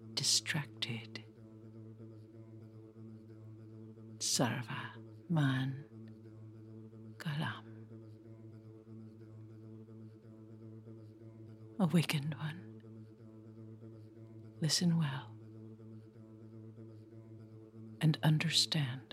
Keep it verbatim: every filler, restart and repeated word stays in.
distracted. Sarva Man Kalam. Awakened one, listen well and understand